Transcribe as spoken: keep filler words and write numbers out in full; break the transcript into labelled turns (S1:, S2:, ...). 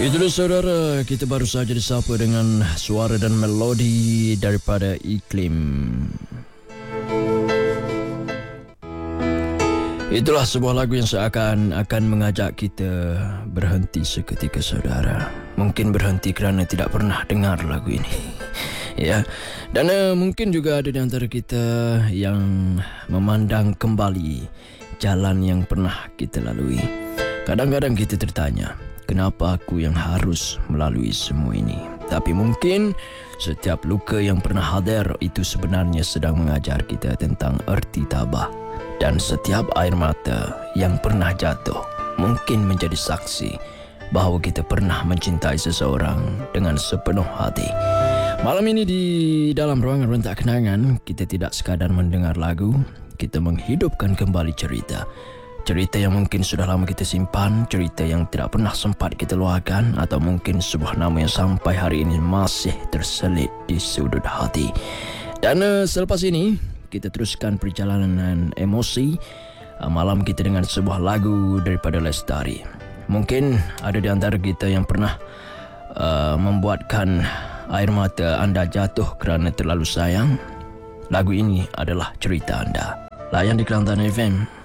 S1: Itulah saudara, kita baru saja disapa dengan suara dan melodi daripada Iklim. Itulah sebuah lagu yang seakan akan mengajak kita berhenti seketika saudara. Mungkin berhenti kerana tidak pernah dengar lagu ini. Ya, dan uh, mungkin juga ada di antara kita yang memandang kembali jalan yang pernah kita lalui. Kadang-kadang kita tertanya, kenapa aku yang harus melalui semua ini? Tapi mungkin setiap luka yang pernah hadir itu sebenarnya sedang mengajar kita tentang erti tabah. Dan setiap air mata yang pernah jatuh mungkin menjadi saksi bahawa kita pernah mencintai seseorang dengan sepenuh hati. Malam ini di dalam ruangan rentak kenangan, kita tidak sekadar mendengar lagu, kita menghidupkan kembali cerita. Cerita yang mungkin sudah lama kita simpan, cerita yang tidak pernah sempat kita luahkan, atau mungkin sebuah nama yang sampai hari ini masih terselit di sudut hati. Dan uh, selepas ini, kita teruskan perjalanan emosi uh, malam kita dengan sebuah lagu daripada Lestari. Mungkin ada di antara kita yang pernah uh, membuatkan air mata anda jatuh kerana terlalu sayang. Lagu ini adalah cerita anda. Layan di Kelantan F M.